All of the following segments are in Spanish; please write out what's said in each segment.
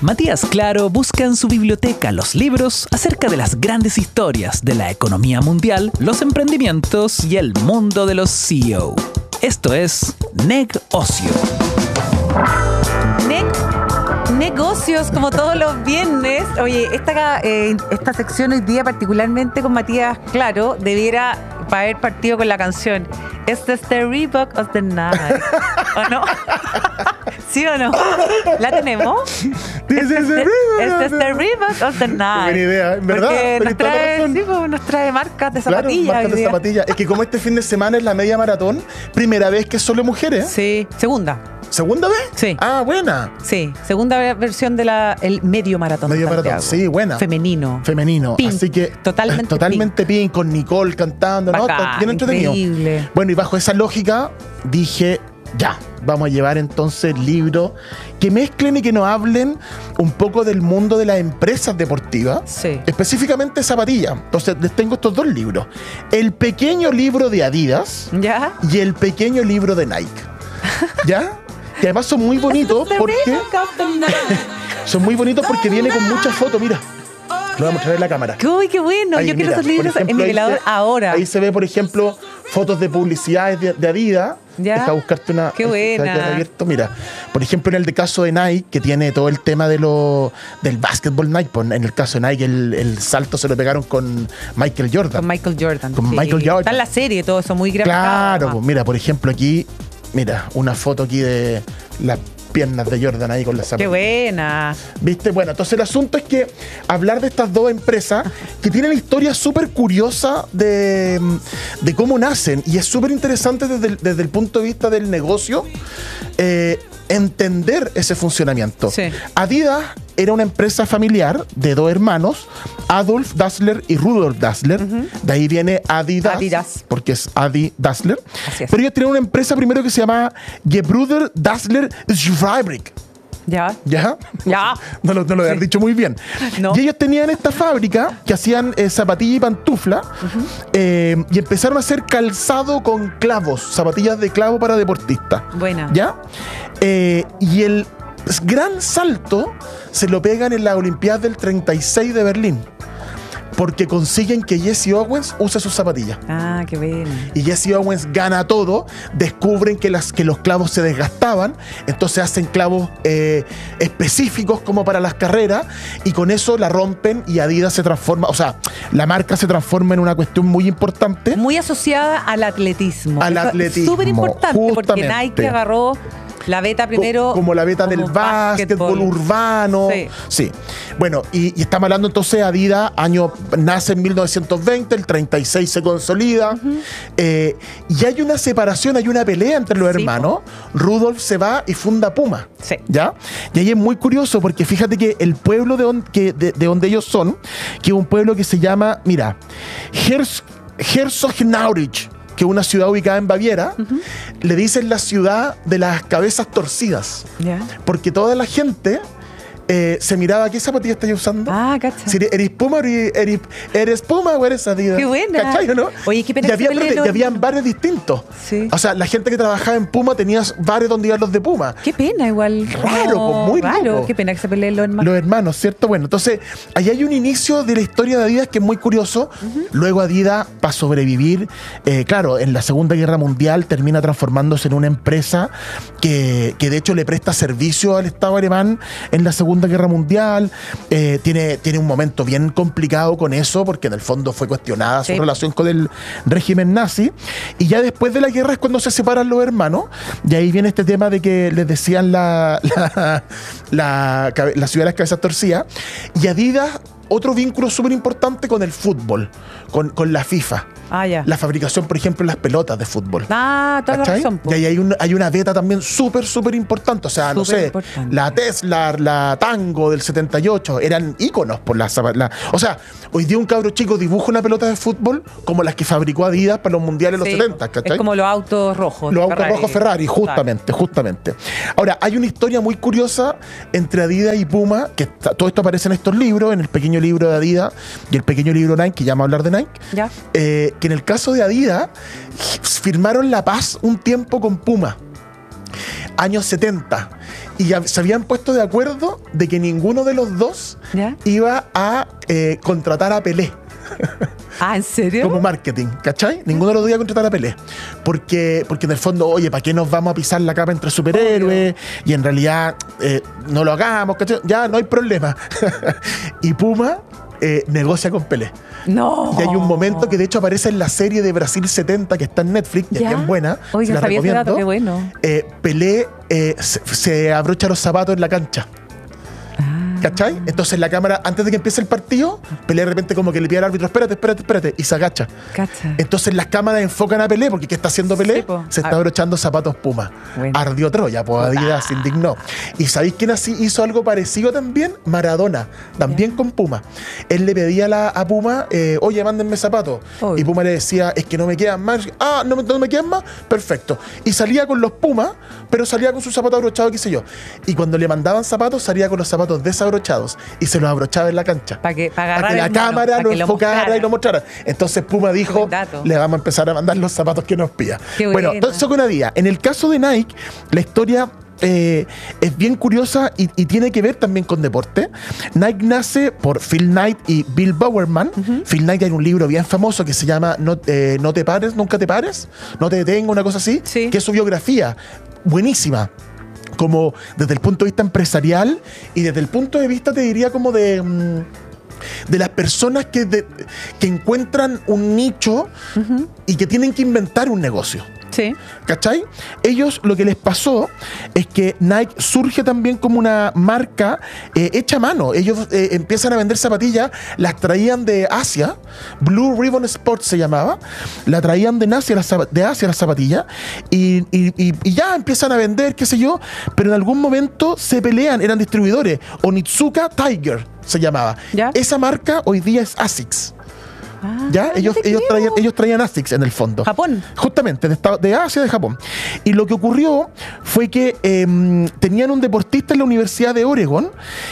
Matías Claro busca en su biblioteca los libros acerca de las grandes historias de la economía mundial, los emprendimientos y el mundo de los CEO. Esto es Negocio. Negocios, como todos los viernes. Oye, esta sección hoy día, particularmente con Matías Claro, debiera haber partido con la canción It's the Reebok of the Night. ¿O no? ¿Sí o no? ¿La tenemos? This is the Reebok of the Night. Buena idea, en verdad. Porque nos trae marcas de zapatillas. Claro, marcas de zapatillas. Es que como este fin de semana es la media maratón, primera vez que es solo mujeres. Sí, segunda. ¿Segunda vez? Sí. Ah, buena. Sí, segunda versión de el medio maratón. Medio maratón, sí, buena. Femenino. Pink. Así que totalmente pink, con Nicole cantando, bacán, ¿no? Bien entretenido. Increíble. Bueno, y bajo esa lógica dije, ya, vamos a llevar entonces libros que mezclen y que nos hablen un poco del mundo de las empresas deportivas, sí, específicamente zapatillas. Entonces les tengo estos dos libros: el pequeño libro de Adidas, ¿ya? Y el pequeño libro de Nike, ¿ya? Que además son muy bonitos porque son muy bonitos porque viene con muchas fotos, mira. Lo voy a mostrar en la cámara. ¡Uy, qué bueno! Ahí, yo quiero mira, esos libros en mi velador ahora. Ahí se ve, por ejemplo, fotos de publicidades de Adidas. ¿Ya? Deja buscarte una. ¡Qué buena! Abierto. Mira, por ejemplo, en el caso de Nike, que tiene todo el tema del básquetbol Nike. Pues, en el caso de Nike, el salto se lo pegaron con Michael Jordan. Con Michael Jordan. Con sí. Michael Jordan. Está en la serie todo eso, muy gráfico. Claro, pues mira, por ejemplo, aquí, mira, una foto aquí de las piernas de Jordan ahí con las zapatillas. ¡Qué buena! ¿Viste? Bueno, entonces el asunto es que hablar de estas dos empresas que tienen historias súper curiosas de cómo nacen, y es súper interesante desde el punto de vista del negocio entender ese funcionamiento. Sí. Adidas era una empresa familiar de dos hermanos, Adolf Dassler y Rudolf Dassler. De ahí viene Adidas, porque es Adi Dassler. Así es. Pero ellos tenían una empresa primero que se llamaba Gebrüder Dassler Fabrik. ¿Ya? ¿Ya? Ya. No lo había dicho muy bien. No. Y ellos tenían esta fábrica que hacían zapatillas y pantufla, y empezaron a hacer calzado con clavos, zapatillas de clavo para deportistas. Buena. ¿Ya? Y el gran salto se lo pegan en las Olimpiadas del 36 de Berlín, porque consiguen que Jesse Owens use sus zapatillas. Ah, qué bueno. Y Jesse Owens gana todo, descubren que los clavos se desgastaban, entonces hacen clavos específicos como para las carreras, y con eso la rompen y Adidas se transforma, o sea, la marca se transforma en una cuestión muy importante. Muy asociada al atletismo. Al atletismo, Súper importante, porque justamente. Nike agarró la beta primero. Como la beta del básquetbol urbano. Sí. Sí. Bueno, y estamos hablando entonces de Adidas, nace en 1920, el 36 se consolida. Y hay una separación, hay una pelea entre los hermanos. Rudolf se va y funda Puma. Sí. ¿Ya? Y ahí es muy curioso porque fíjate que el pueblo de donde ellos son, que es un pueblo que se llama, mira, Herzogenaurich, que es una ciudad ubicada en Baviera, le dicen la ciudad de las cabezas torcidas. ¿Ya? Porque toda la gente se miraba, ¿qué zapatilla estás usando? Ah, cacha. Si eres Puma, eres Puma o eres Adidas. Qué buena. ¿Cachai o no? Oye, qué pena y habían bares distintos. Sí. O sea, la gente que trabajaba en Puma tenía bares donde iban los de Puma. Qué pena, igual. Raro, pues, muy raro. loco. Qué pena que se peleen los hermanos. Los hermanos, ¿cierto? Bueno, entonces, ahí hay un inicio de la historia de Adidas que es muy curioso. Luego Adidas, para sobrevivir, claro, en la Segunda Guerra Mundial termina transformándose en una empresa que de hecho le presta servicio al Estado alemán en la Segunda Guerra Mundial. Tiene un momento bien complicado con eso, porque en el fondo fue cuestionada su relación con el régimen nazi. Y ya después de la guerra es cuando se separan los hermanos. Y ahí viene este tema de que les decían la ciudad de las cabezas torcidas. Y Adidas, otro vínculo súper importante con el fútbol, con la FIFA. Ah, ya. La fabricación, por ejemplo, de las pelotas de fútbol. Ah, toda la razón. Y ahí hay una beta también súper importante. O sea, no sé, la Tesla, la Tango del 78, eran íconos por las zapatillas. O sea, hoy día un cabro chico dibuja una pelota de fútbol como las que fabricó Adidas para los mundiales de los 70, ¿cachai? Es como los autos rojos. Los autos rojos Ferrari, justamente. Ahora, hay una historia muy curiosa entre Adidas y Puma, que todo esto aparece en estos libros, en el pequeño libro de Adidas y el pequeño libro Nike, que ya vamos a hablar de Nike. Ya. Que en el caso de Adidas firmaron la paz un tiempo con Puma, años 70, y se habían puesto de acuerdo de que ninguno de los dos ¿Ya? iba a contratar a Pelé. ¿En serio? Como marketing, ¿cachai? Ninguno de los dos iba a contratar a Pelé. Porque en el fondo, oye, ¿para qué nos vamos a pisar la capa entre superhéroes? Y en realidad no lo hagamos, ¿cachai? Ya no hay problema. Y Puma negocia con Pelé. No. Y hay un momento que de hecho aparece en la serie de Brasil 70 que está en Netflix, que es bien buena. Oiga, la sabía ese recomiendo. dato, qué bueno. Pelé se abrocha los zapatos en la cancha. ¿Cachai? Entonces la cámara, antes de que empiece el partido, Pelé de repente como que le pide al árbitro, espérate, y se agacha. Cacha. Entonces las cámaras enfocan a Pelé, porque ¿qué está haciendo Pelé? Sí, po. Se está abrochando zapatos Puma. Bueno. Ardió Troya, pues Adidas se indignó. ¿Y sabéis quién así hizo algo parecido también? Maradona, también con Puma. Él le pedía a Puma, oye, mándenme zapatos. Obvio. Y Puma le decía, es que no me quedan más. ¿No me quedan más? Perfecto. Y salía con los Pumas, pero salía con sus zapatos abrochados, qué sé yo. Y cuando le mandaban zapatos, salía con los zapatos desabrochados y se los abrochaba en la cancha. Para que la cámara lo enfocara y lo mostrara. Entonces Puma dijo, le vamos a empezar a mandar los zapatos que nos pida. Bueno, entonces eso con Adidas. En el caso de Nike, la historia es bien curiosa y tiene que ver también con deporte. Nike nace por Phil Knight y Bill Bowerman. Phil Knight hay un libro bien famoso que se llama No te pares, nunca te pares, no te detenga, una cosa así, sí, que es su biografía. Buenísima. Como desde el punto de vista empresarial y desde el punto de vista, te diría, como de las personas que encuentran un nicho y que tienen que inventar un negocio. Sí. ¿Cachai? Ellos, lo que les pasó es que Nike surge también como una marca hecha a mano. Ellos empiezan a vender zapatillas, las traían de Asia, Blue Ribbon Sports se llamaba, la traían de Asia las zapatillas y ya empiezan a vender, qué sé yo, pero en algún momento se pelean, eran distribuidores. Onitsuka Tiger se llamaba. ¿Ya? Esa marca hoy día es ASICS. ¿Ya? Ellos traían ASICS en el fondo. Japón. Justamente, de Asia, de Japón. Y lo que ocurrió fue que tenían un deportista en la Universidad de Oregon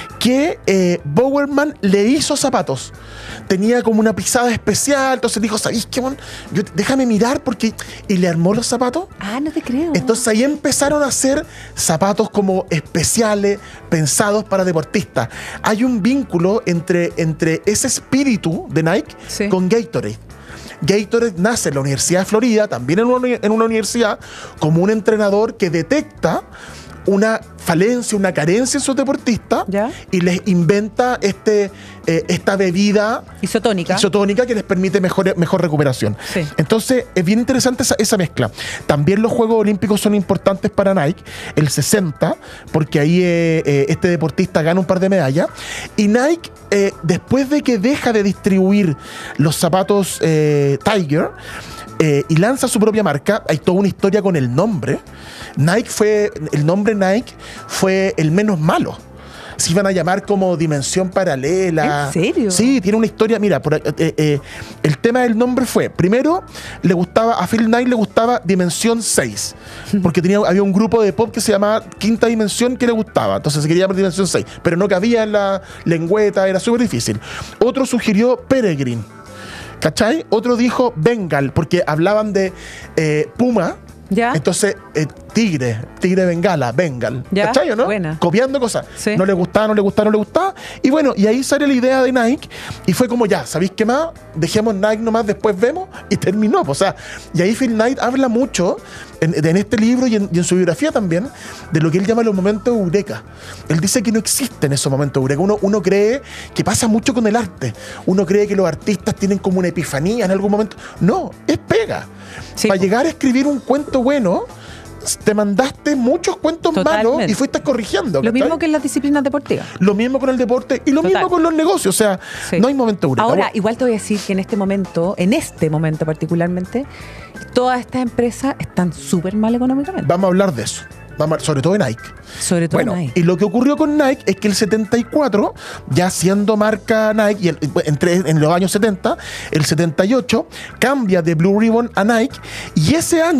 que Bowerman le hizo zapatos. Tenía como una pisada especial, entonces dijo, ¿sabéis qué, man? Déjame mirar porque... Y le armó los zapatos. No te creo. Entonces ahí empezaron a hacer zapatos como especiales, pensados para deportistas. Hay un vínculo entre ese espíritu de Nike, sí, con Gatorade. Gatorade nace en la Universidad de Florida, también en una universidad, como un entrenador que detecta una falencia, una carencia en sus deportistas, ¿ya?, y les inventa esta bebida isotónica que les permite mejor recuperación. Sí. Entonces es bien interesante esa mezcla. También los Juegos Olímpicos son importantes para Nike, el 60, porque ahí este deportista gana un par de medallas, y Nike, después de que deja de distribuir los zapatos Tiger, y lanza su propia marca, hay toda una historia con el nombre. El nombre Nike fue el menos malo. Se iban a llamar como Dimensión Paralela. ¿En serio? Sí, tiene una historia. Mira, el tema del nombre fue, primero, a Phil Knight le gustaba Dimensión 6, porque había un grupo de pop que se llamaba Quinta Dimensión que le gustaba, entonces se quería llamar Dimensión 6, pero no cabía en la lengüeta, era súper difícil. Otro sugirió Peregrine, ¿cachai? Otro dijo Bengal, porque hablaban de Puma. ¿Ya? Entonces, tigre bengala, Bengal. ¿Ya? ¿Cachai o no? Buena. Copiando cosas. Sí. No le gustaba. Y bueno, y ahí sale la idea de Nike. Y fue como, ya, ¿sabéis qué más? Dejemos Nike nomás, después vemos. Y terminó. O sea, y ahí Phil Knight habla mucho en este libro y en su biografía también, de lo que él llama los momentos eureka. Él dice que no existen esos momentos eureka. Uno cree que pasa mucho con el arte. Uno cree que los artistas tienen como una epifanía en algún momento. No, es pega. Sí. Para llegar a escribir un cuento bueno, te mandaste muchos cuentos malos y fuiste corrigiendo. Lo mismo que en las disciplinas deportivas. Lo mismo con el deporte y lo mismo con los negocios. O sea, sí, no hay momento eureka. Ahora, igual te voy a decir que en este momento particularmente, todas estas empresas están súper mal económicamente. Vamos a hablar de eso. Sobre todo en Nike. Nike. Y lo que ocurrió con Nike es que el 74, ya siendo marca Nike, y en los años 70, el 78 cambia de Blue Ribbon a Nike, y ese año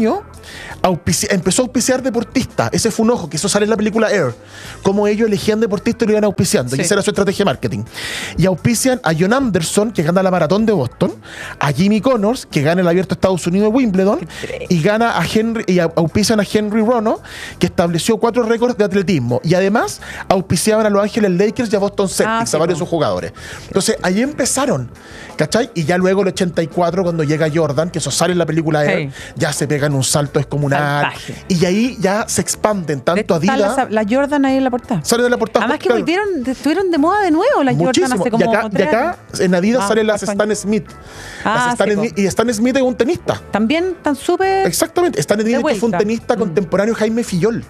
empezó a auspiciar deportistas. Ese fue un ojo, que eso sale en la película Air. Cómo ellos elegían deportistas y lo iban auspiciando. Sí. Y esa era su estrategia de marketing. Y auspician a John Anderson, que gana la maratón de Boston, a Jimmy Connors, que gana el Abierto de Estados Unidos de Wimbledon, y gana a Henry, y auspician a Henry Rono, que estableció 4 récords de atletismo. Y además auspiciaban a Los Ángeles Lakers y a Boston Celtics, sí, a varios de po. sus jugadores. Entonces, ahí empezaron, ¿cachai? Y ya luego el 84, cuando llega Jordan, que eso sale en la película Air, ya se pegan un salto descomunal. Salvaje. Y ahí ya se expanden tanto Está Adidas. la Jordan ahí en la portada. Sale de la portada. Además que claro. estuvieron de moda de nuevo las Jordan Muchísimo. hace como Y acá en Adidas salen las España. Stan Smith. Ah, Las Stan sí, Smith. po. Y Stan Smith es un tenista. También están súper... Exactamente. Stan Smith que fue un vuelta. tenista contemporáneo Jaime Fillol.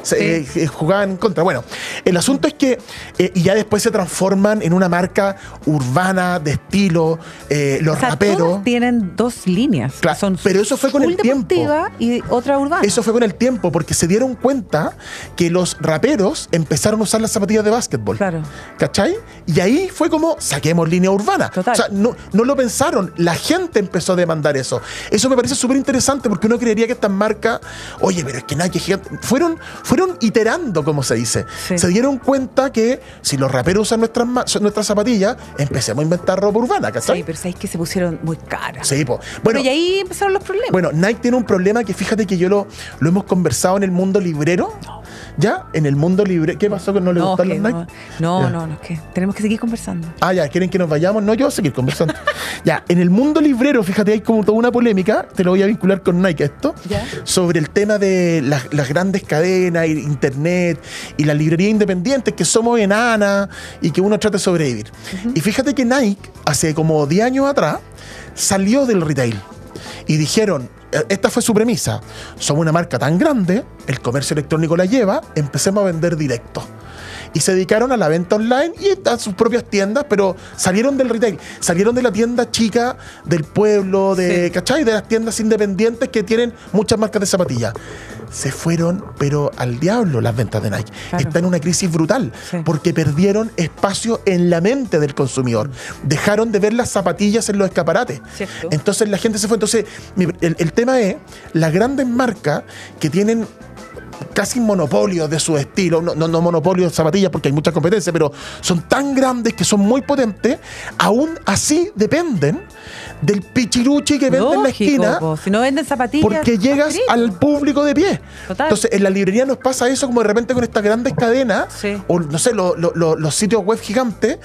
Jugaban en contra. Bueno, el asunto es que y ya después se transforman en una marca urbana de estilo, los O sea, raperos. todas tienen 2 líneas. Claro, Son pero eso fue con full el tiempo. deportiva y otra urbana. Eso fue con el tiempo, porque se dieron cuenta que los raperos empezaron a usar las zapatillas de básquetbol. Claro. ¿Cachai? Y ahí fue como, saquemos línea urbana. Total. O sea, no lo pensaron, la gente empezó a demandar eso. Eso me parece súper interesante, porque uno creería que estas marcas, oye, pero es que Nike es gigante. Fueron iterando, como se dice. Sí. Se dieron cuenta que si los raperos usan nuestras zapatillas, empecemos a inventar ropa urbana, ¿cachai? Sí, pero sabéis que se pusieron muy caras. Sí, po. Bueno, y ahí empezaron los problemas. Bueno, Nike tiene un problema que fíjate que yo lo hemos conversado en el mundo librero. ¿Ya? En el mundo librero. ¿Qué pasó? ¿Que no le gustan los Nike? No, es que tenemos que seguir conversando. Ah, ya, ¿quieren que nos vayamos? No, yo voy a seguir conversando. Ya, en el mundo librero, fíjate, hay como toda una polémica, te lo voy a vincular con Nike esto, ¿Ya? sobre el tema de las grandes cadenas, internet y las librerías independientes, que somos enanas y que uno trata de sobrevivir. Y fíjate que Nike, hace como 10 años atrás, salió del retail. Y dijeron, esta fue su premisa, somos una marca tan grande, el comercio electrónico la lleva, empecemos a vender directo. Y se dedicaron a la venta online y a sus propias tiendas, pero salieron del retail, salieron de la tienda chica del pueblo, Sí. ¿cachai? De las tiendas independientes que tienen muchas marcas de zapatillas. Se fueron, pero al diablo las ventas de Nike. Claro. Está en una crisis brutal, Sí. porque perdieron espacio en la mente del consumidor. Dejaron de ver las zapatillas en los escaparates. Cierto. Entonces la gente se fue. Entonces, el tema es, las grandes marcas que tienen casi monopolio de su estilo, no monopolio de zapatillas porque hay mucha competencia, pero son tan grandes que son muy potentes, aún así dependen del pichiruchi que vende en la esquina, po. Si no venden zapatillas... porque llegas frito. al público de pie. Total. Entonces, en la librería nos pasa eso, como de repente con estas grandes cadenas, Sí. o no sé, los sitios web gigantes.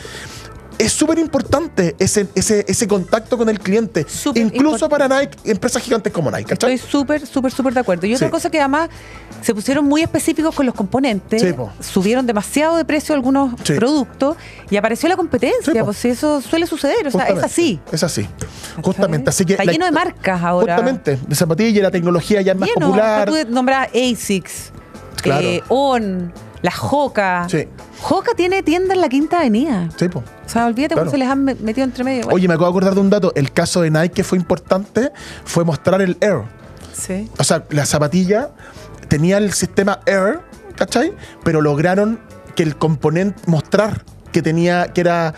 Es súper importante ese contacto con el cliente. Súper Incluso importante. para Nike, empresas gigantes como Nike, ¿cachai? Estoy súper de acuerdo. Y otra Sí. cosa que además se pusieron muy específicos con los componentes, Sí, po. subieron demasiado de precio algunos Sí. productos y apareció la competencia, Sí, po. pues si eso suele suceder, o sea, es Justamente. así. Es así. Justamente. Así que Está lleno de marcas ahora. Justamente. De zapatillas y la tecnología ya es más Lleno. popular. Tú nombras ASICS, Claro. On, la Hoka. Sí. Hoka tiene tienda en la Quinta Avenida. Sí, po. O sea, olvídate Claro. cómo se les han metido entre medio. Bueno, Oye, me acabo de acordar de un dato. El caso de Nike que fue importante fue mostrar el Air. sí. O sea, la zapatilla tenía el sistema Air, ¿cachai? Pero lograron que el componente mostrar que tenía, que era...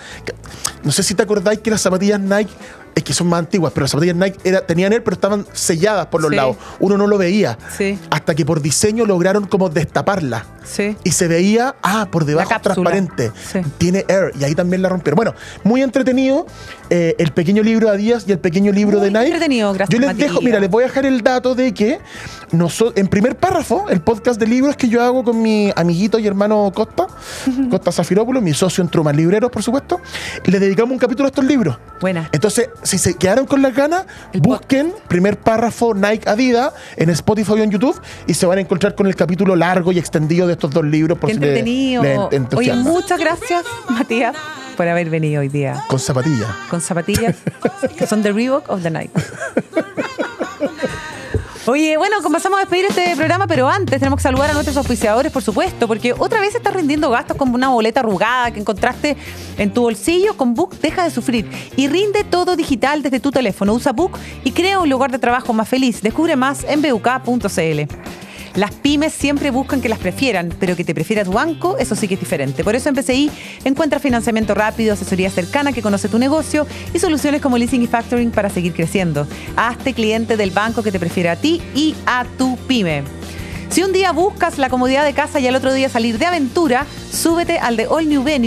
No sé si te acordáis que las zapatillas Nike, es que son más antiguas, pero las zapatillas Nike tenían Air, pero estaban selladas por los Sí. lados. Uno no lo veía. Sí. Hasta que por diseño lograron como destaparla. Sí. Y se veía, por debajo cápsula. transparente. Sí. Tiene Air. Y ahí también la rompieron. Bueno, muy entretenido. El pequeño libro de Adidas y el pequeño libro Muy de Nike. entretenido, gracias, Yo les Matías. dejo, mira, les voy a dejar el dato de que en primer párrafo, el podcast de libros que yo hago con mi amiguito y hermano Costa, Costa Zafirópolis, mi socio en Truman Libreros, por supuesto, le dedicamos un capítulo a estos libros. Buena. Entonces, si se quedaron con las ganas, busquen primer párrafo Nike Adidas en Spotify o en YouTube y se van a encontrar con el capítulo largo y extendido de estos dos libros. Por Qué si les entretenido. Oye, entusiasma. muchas gracias, Matías, por haber venido hoy día Con zapatillas. con zapatillas que son de Reebok of the Nike. Oye, bueno, comenzamos a despedir este programa, pero antes tenemos que saludar a nuestros auspiciadores, por supuesto, porque otra vez estás rindiendo gastos con una boleta arrugada que encontraste en tu bolsillo. Con Book deja de sufrir y rinde todo digital desde tu teléfono. Usa Book y crea un lugar de trabajo más feliz. Descubre más en buk.cl. Las pymes siempre buscan que las prefieran, pero que te prefiera tu banco, eso sí que es diferente. Por eso en PCI encuentra financiamiento rápido, asesoría cercana que conoce tu negocio y soluciones como leasing y factoring para seguir creciendo. Hazte cliente del banco que te prefiere a ti y a tu pyme. Si un día buscas la comodidad de casa y al otro día salir de aventura, súbete al de All New Venue